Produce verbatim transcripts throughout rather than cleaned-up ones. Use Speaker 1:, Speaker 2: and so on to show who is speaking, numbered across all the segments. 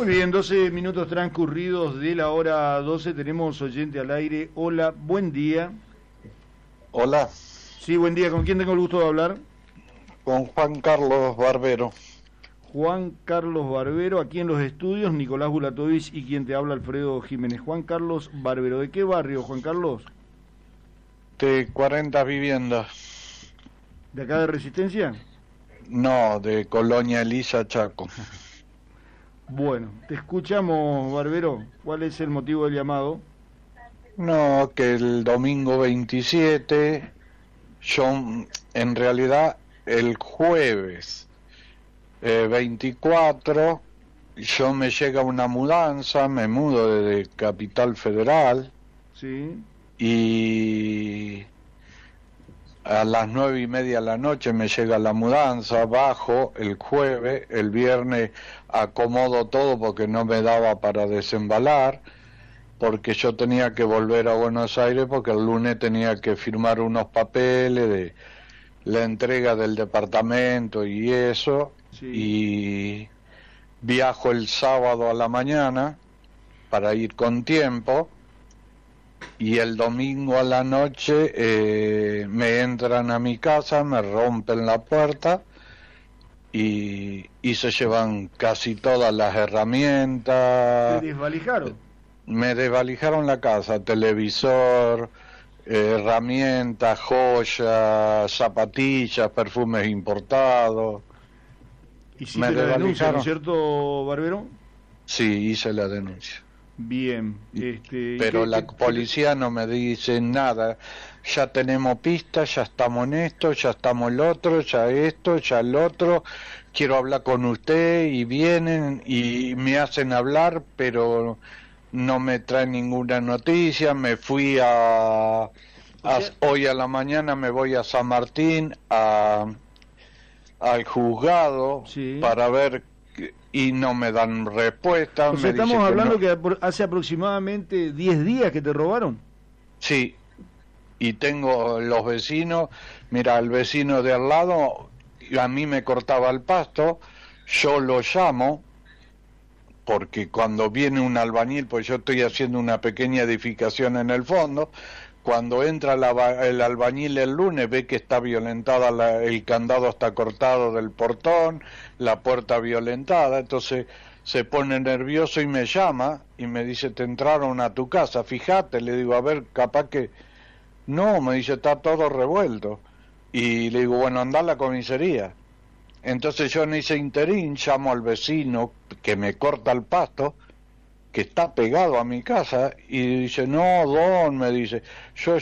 Speaker 1: Muy bien, doce minutos transcurridos de la hora doce, tenemos oyente al aire. Hola, buen día.
Speaker 2: Hola.
Speaker 1: Sí, buen día, ¿con quién tengo el gusto de hablar?
Speaker 2: Con Juan Carlos Barbero.
Speaker 1: Juan Carlos Barbero, aquí en los estudios, Nicolás Bulatovich y quien te habla, Alfredo Jiménez. Juan Carlos Barbero, ¿de qué barrio, Juan Carlos?
Speaker 2: De cuarenta viviendas.
Speaker 1: ¿De acá de Resistencia?
Speaker 2: No, de Colonia Elisa, Chaco.
Speaker 1: Bueno, te escuchamos, Barbero. ¿Cuál es el motivo del llamado?
Speaker 2: No, que el domingo veintisiete, yo en realidad el jueves eh, veinticuatro, yo me llega una mudanza, me mudo desde Capital Federal.
Speaker 1: Sí.
Speaker 2: Y a las nueve y media de la noche me llega la mudanza, bajo el jueves, el viernes acomodo todo porque no me daba para desembalar, porque yo tenía que volver a Buenos Aires porque el lunes tenía que firmar unos papeles de la entrega del departamento y eso, sí. Y viajo el sábado a la mañana para ir con tiempo. Y el domingo a la noche eh, me entran a mi casa, me rompen la puerta y, y se llevan casi todas las herramientas.
Speaker 1: ¿Te desvalijaron?
Speaker 2: Me desvalijaron la casa, televisor, eh, herramientas, joyas, zapatillas, perfumes importados.
Speaker 1: ¿Hiciste la denuncia, ¿no es cierto, Barbero?
Speaker 2: Sí, hice la denuncia.
Speaker 1: Bien, este,
Speaker 2: pero
Speaker 1: ¿qué,
Speaker 2: la
Speaker 1: qué,
Speaker 2: policía no me dice nada. Ya tenemos pistas, ya estamos en esto, ya estamos el otro, ya esto, ya el otro. Quiero hablar con usted y vienen y me hacen hablar, pero no me traen ninguna noticia. Me fui a, a o sea, hoy a la mañana me voy a San Martín a al juzgado, sí, para ver y no me dan respuesta.
Speaker 1: O sea,
Speaker 2: me
Speaker 1: estamos hablando que,
Speaker 2: no...
Speaker 1: que hace aproximadamente diez días que te robaron.
Speaker 2: Sí, y tengo los vecinos, mira, el vecino de al lado, a mí me cortaba el pasto, yo lo llamo, porque cuando viene un albañil, pues yo estoy haciendo una pequeña edificación en el fondo, cuando entra la, el albañil el lunes, ve que está violentada, la, el candado está cortado del portón, la puerta violentada, entonces se pone nervioso y me llama y me dice, te entraron a tu casa, fíjate, le digo, a ver, capaz que... No, me dice, está todo revuelto. Y le digo, bueno, anda a la comisaría. Entonces yo en ese interín llamo al vecino que me corta el pasto, que está pegado a mi casa, y dice, no, don, me dice, yo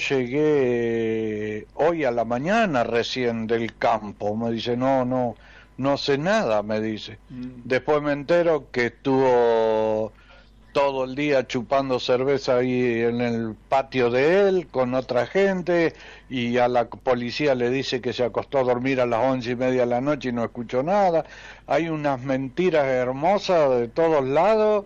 Speaker 2: llegué hoy a la mañana recién del campo, me dice, no, no, no sé nada, me dice. Mm. Después me entero que estuvo todo el día chupando cerveza ahí en el patio de él, con otra gente, y a la policía le dice que se acostó a dormir a las once y media de la noche y no escuchó nada. Hay unas mentiras hermosas de todos lados,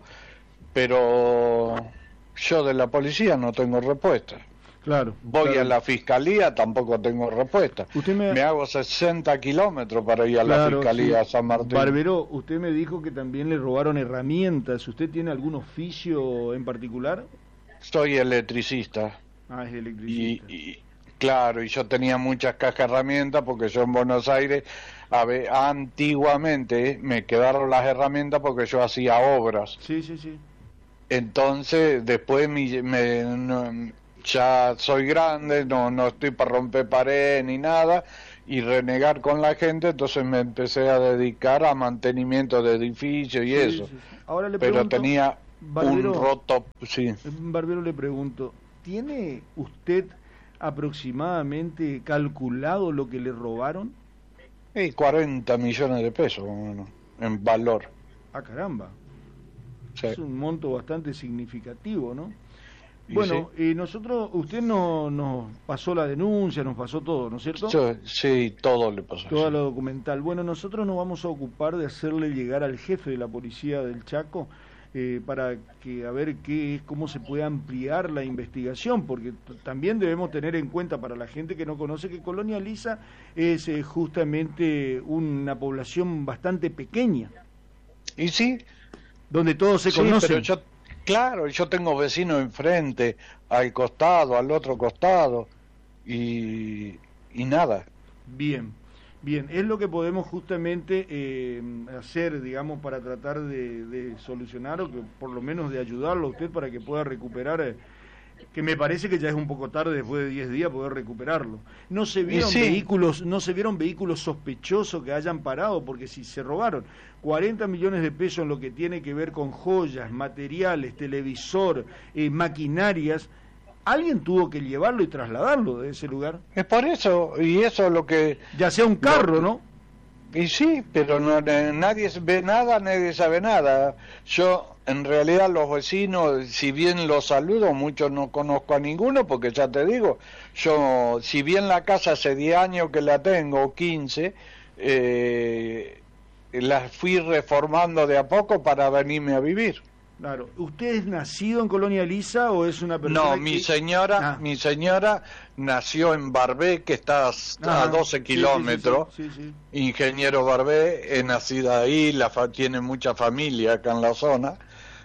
Speaker 2: pero yo de la policía no tengo respuesta.
Speaker 1: Claro.
Speaker 2: Voy
Speaker 1: claro.
Speaker 2: a la fiscalía, tampoco tengo respuesta.
Speaker 1: Usted me...
Speaker 2: me hago sesenta kilómetros para ir a
Speaker 1: claro,
Speaker 2: la fiscalía
Speaker 1: sí.
Speaker 2: a San Martín.
Speaker 1: Barbero, usted me dijo que también le robaron herramientas. ¿Usted tiene algún oficio en particular?
Speaker 2: Soy electricista.
Speaker 1: Ah, es electricista.
Speaker 2: Y, y claro, y yo tenía muchas cajas de herramientas porque yo en Buenos Aires, a ver, antiguamente me quedaron las herramientas porque yo hacía obras.
Speaker 1: Sí, sí, sí.
Speaker 2: Entonces, después me, me no, ya soy grande, no no estoy para romper pared ni nada, y renegar con la gente, entonces me empecé a dedicar a mantenimiento de edificios y sí, eso. Sí, sí.
Speaker 1: Ahora le
Speaker 2: Pero
Speaker 1: pregunto,
Speaker 2: tenía Barbero, un roto, sí.
Speaker 1: Barbero, le pregunto, ¿tiene usted aproximadamente calculado lo que le robaron?
Speaker 2: Sí, cuarenta millones de pesos, bueno, en valor.
Speaker 1: Ah, caramba.
Speaker 2: Sí.
Speaker 1: Es un monto bastante significativo, ¿no? Y bueno, sí. eh, nosotros, usted no, nos pasó la denuncia, nos pasó todo, ¿no es cierto?
Speaker 2: Sí, sí, todo le pasó.
Speaker 1: Toda
Speaker 2: sí.
Speaker 1: la documental. Bueno, nosotros nos vamos a ocupar de hacerle llegar al jefe de la policía del Chaco eh, para que a ver qué es, cómo se puede ampliar la investigación, porque también debemos tener en cuenta para la gente que no conoce que Colonia Elisa es eh, justamente una población bastante pequeña.
Speaker 2: Y sí,
Speaker 1: donde todos se
Speaker 2: sí,
Speaker 1: conocen.
Speaker 2: Pero yo, claro, yo tengo vecinos enfrente, al costado, al otro costado, y, y nada.
Speaker 1: Bien, bien, es lo que podemos justamente eh, hacer, digamos, para tratar de, de solucionar o que por lo menos de ayudarlo a usted para que pueda recuperar, eh, que me parece que ya es un poco tarde después de diez días poder recuperarlo. No se vieron
Speaker 2: sí.
Speaker 1: vehículos, no se vieron vehículos sospechosos que hayan parado, porque si se robaron cuarenta millones de pesos en lo que tiene que ver con joyas, materiales, televisor, eh, maquinarias, alguien tuvo que llevarlo y trasladarlo de ese lugar.
Speaker 2: Es por eso, y eso es lo que...
Speaker 1: Ya sea un carro,
Speaker 2: lo,
Speaker 1: ¿no?
Speaker 2: Y sí, pero no, nadie ve nada, nadie sabe nada. Yo, en realidad, los vecinos, si bien los saludo, muchos no conozco a ninguno, porque ya te digo, yo, si bien la casa hace diez años que la tengo, quince, eh, la fui reformando de a poco para venirme a vivir.
Speaker 1: Claro. ¿Usted es nacido en Colonia Elisa o es una persona
Speaker 2: No,
Speaker 1: que...
Speaker 2: mi señora, ah. mi señora nació en Barbé, que está a ah, doce kilómetros.
Speaker 1: Sí, sí, sí, sí, sí.
Speaker 2: Ingeniero Barbé, es nacida ahí, la fa tiene mucha familia acá en la zona.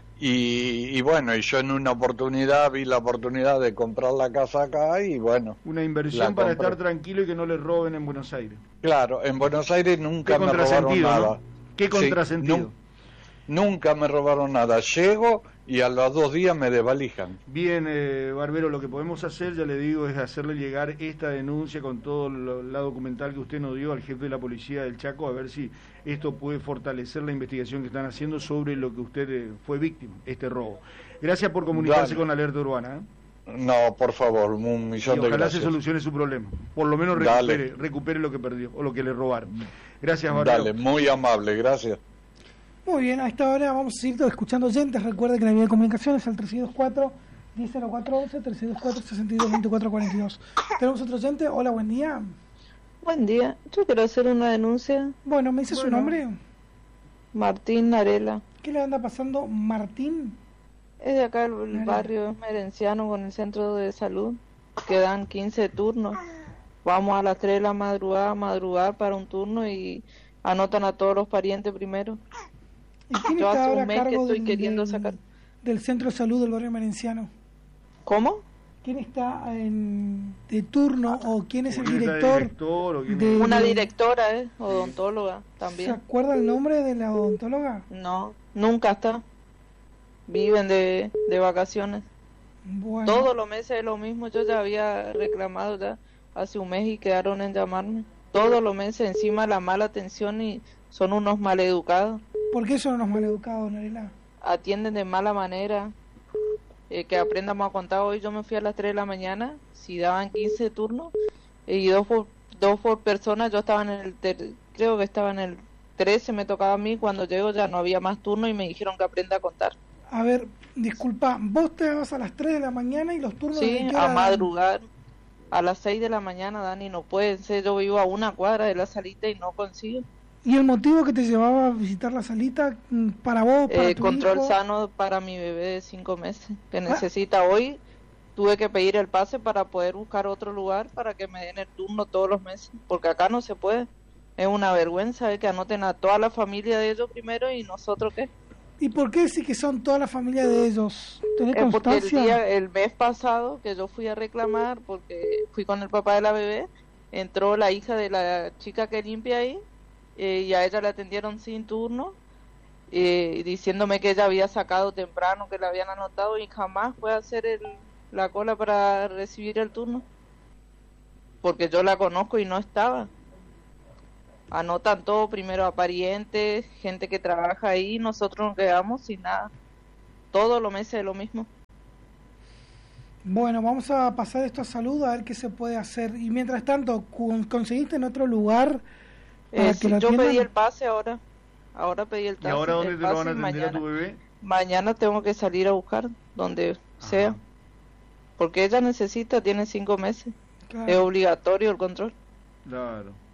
Speaker 2: Y, y bueno, y yo en una oportunidad vi la oportunidad de comprar la casa acá y bueno.
Speaker 1: Una inversión para estar tranquilo y que no le roben en Buenos Aires.
Speaker 2: Claro, en Buenos Aires nunca me robaron nada.
Speaker 1: ¿No? ¿Qué contrasentido?
Speaker 2: Sí, nunca me robaron nada. Llego y a los dos días me desvalijan.
Speaker 1: Bien, eh, Barbero, lo que podemos hacer, ya le digo, es hacerle llegar esta denuncia con todo lo, la documental que usted nos dio al jefe de la policía del Chaco, a ver si esto puede fortalecer la investigación que están haciendo sobre lo que usted eh, fue víctima, este robo. Gracias por comunicarse Dale. con Alerta Urbana. ¿eh?
Speaker 2: No, por favor, un millón
Speaker 1: y
Speaker 2: de
Speaker 1: ojalá
Speaker 2: gracias.
Speaker 1: se solucione su problema. Por lo menos recupere, recupere lo que perdió o lo que le robaron. Gracias, Barbero.
Speaker 2: Dale, muy amable, gracias.
Speaker 3: Muy bien, a esta hora vamos a seguir escuchando oyentes. Recuerde que la vía de comunicación es al tres dos cuatro, diez cero cuatro once, tres dos cuatro, seis dos, veinticuatro cuarenta y dos. Tenemos otro oyente. Hola, buen día.
Speaker 4: Buen día. Yo quiero hacer una denuncia.
Speaker 3: Bueno, ¿me dice bueno. su nombre?
Speaker 4: Martín Narela.
Speaker 3: ¿Qué le anda pasando, Martín?
Speaker 4: Es de acá el Narela. Barrio Merenciano con el centro de salud. Quedan quince turnos. Vamos a las tres de la madrugada a madrugar para un turno y anotan a todos los parientes primero.
Speaker 3: ¿Y quién
Speaker 4: Yo
Speaker 3: está
Speaker 4: hace
Speaker 3: ahora
Speaker 4: un mes
Speaker 3: a cargo
Speaker 4: que estoy
Speaker 3: del,
Speaker 4: queriendo
Speaker 3: del,
Speaker 4: sacar.
Speaker 3: del centro de salud del barrio Merenciano?
Speaker 4: ¿Cómo?
Speaker 3: ¿Quién está en, de turno o quién es el
Speaker 1: ¿Quién
Speaker 3: director?
Speaker 1: Es director o quién
Speaker 3: de,
Speaker 1: es?
Speaker 4: Una directora, ¿eh? Odontóloga también.
Speaker 3: ¿Se acuerda el nombre de la odontóloga?
Speaker 4: No, nunca está. Viven de, de vacaciones.
Speaker 3: Bueno.
Speaker 4: Todos los meses es lo mismo. Yo ya había reclamado ya hace un mes y quedaron en llamarme. Todos los meses, encima la mala atención y son unos maleducados.
Speaker 3: ¿Por qué son unos maleducados, Narela?
Speaker 4: Atienden de mala manera. Eh, que aprendamos a contar. Hoy yo me fui a las tres de la mañana, si daban quince turnos, y dos por, dos por persona, yo estaba en el, ter, creo que estaba en el trece, me tocaba a mí, cuando llego ya no había más turno y me dijeron que aprenda a contar.
Speaker 3: A ver, disculpa, vos te vas a las tres de la mañana y los turnos...
Speaker 4: Sí, a madrugar. A las seis de la mañana, Dani, no puede ser, yo vivo a una cuadra de la salita y no consigo.
Speaker 3: ¿Y el motivo que te llevaba a visitar la salita para vos, para
Speaker 4: eh,
Speaker 3: tu
Speaker 4: control
Speaker 3: hijo?
Speaker 4: Sano para mi bebé de cinco meses, que ¿Ah? necesita hoy. Tuve que pedir el pase para poder buscar otro lugar para que me den el turno todos los meses, porque acá no se puede. Es una vergüenza eh, que anoten a toda la familia de ellos primero y nosotros qué.
Speaker 3: ¿Y por qué decís que son toda la familia de ellos? ¿Tenés
Speaker 4: eh, porque el,
Speaker 3: constancia?
Speaker 4: día, el mes pasado que yo fui a reclamar, porque fui con el papá de la bebé, entró la hija de la chica que limpia ahí, eh, y a ella la atendieron sin turno, eh, diciéndome que ella había sacado temprano, que la habían anotado y jamás fue a hacer el, la cola para recibir el turno, porque yo la conozco y no estaba. Anotan todo primero a parientes, gente que trabaja ahí, nosotros nos quedamos sin nada. Todos los meses es lo mismo.
Speaker 3: Bueno, vamos a pasar esto a salud a ver qué se puede hacer. Y mientras tanto, ¿conseguiste en otro lugar?
Speaker 4: Eh, sí, yo pedí el pase ahora. Ahora pedí el,
Speaker 1: ¿Y ahora dónde te lo van a atender
Speaker 4: mañana.
Speaker 1: a tu bebé?
Speaker 4: Mañana tengo que salir a buscar donde Ajá. sea. Porque ella necesita, tiene cinco meses. Claro. Es obligatorio el control.
Speaker 1: Claro.